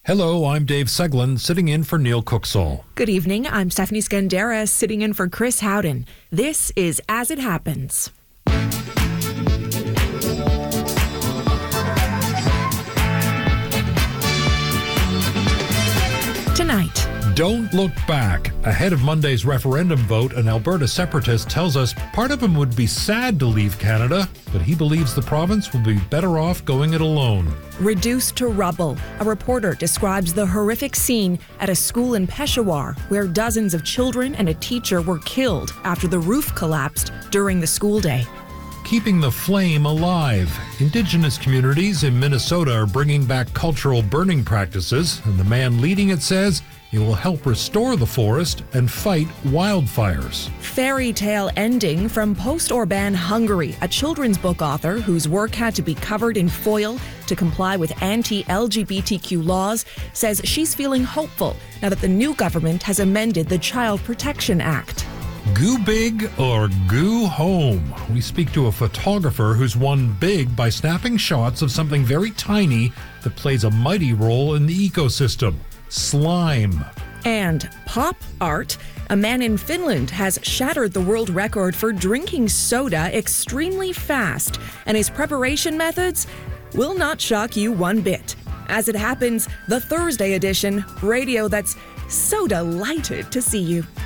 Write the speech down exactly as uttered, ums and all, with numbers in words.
Hello, I'm Dave Seglin, sitting in for Neil Cooksall. Good evening, I'm Stephanie Scandera, sitting in for Chris Howden. This is As It Happens. Tonight. Don't look back. Ahead of Monday's referendum vote, an Alberta separatist tells us part of him would be sad to leave Canada, but he believes the province will be better off going it alone. Reduced to rubble, a reporter describes the horrific scene at a school in Peshawar where dozens of children and a teacher were killed after the roof collapsed during the school day. Keeping the flame alive. Indigenous communities in Minnesota are bringing back cultural burning practices, and the man leading it says he will help restore the forest and fight wildfires. Fairy tale ending from Post-Orban Hungary. A children's book author whose work had to be covered in foil to comply with anti-L G B T Q laws says she's feeling hopeful now that the new government has amended the Child Protection Act. Goo big or goo home? We speak to a photographer who's won big by snapping shots of something very tiny that plays a mighty role in the ecosystem. Slime. And pop art. A man in Finland has shattered the world record for drinking soda extremely fast, and his preparation methods will not shock you one bit. As It Happens, the Thursday edition, radio that's so delighted to see you.